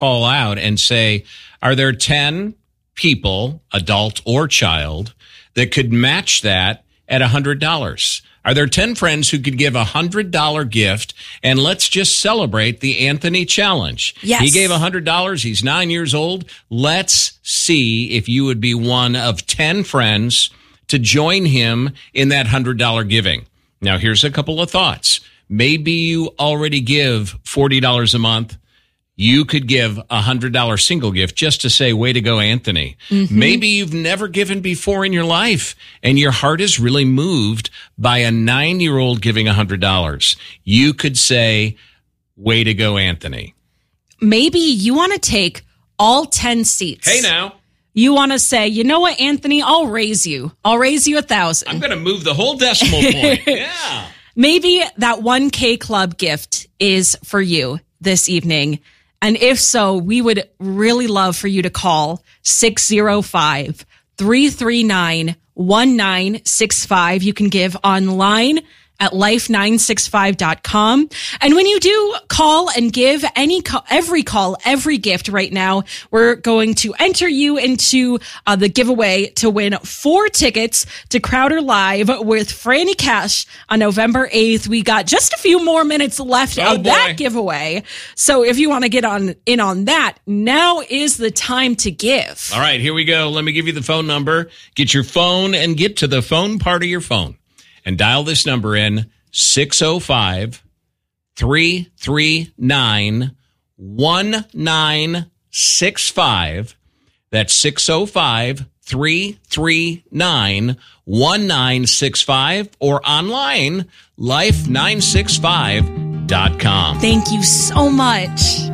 call out and say, are there 10 people, adult or child, that could match that at $100? Are there 10 friends who could give $100 gift? And let's just celebrate the Anthony Challenge. Yes. He gave $100. He's 9 years old. Let's see if you would be one of 10 friends to join him in that $100 giving. Now, here's a couple of thoughts. Maybe you already give $40 a month. You could give a $100 single gift just to say, way to go, Anthony. Mm-hmm. Maybe you've never given before in your life and your heart is really moved by a 9-year-old giving $100. You could say, way to go, Anthony. Maybe you want to take all 10 seats. Hey, now. You want to say, you know what, Anthony, I'll raise you 1,000. I'm going to move the whole decimal point. Yeah. Maybe that 1K club gift is for you this evening. And if so, we would really love for you to call 605-339-1965. You can give online at life965.com. And when you do call and give every gift right now, we're going to enter you into the giveaway to win 4 tickets to Crowder Live with Franny Cash on November 8th. We got just a few more minutes left of that giveaway. So if you want to get in on that, now is the time to give. All right, here we go. Let me give you the phone number. Get your phone and get to the phone part of your phone. And dial this number in, 605-339-1965. That's 605-339-1965 or online, life965.com. Thank you so much.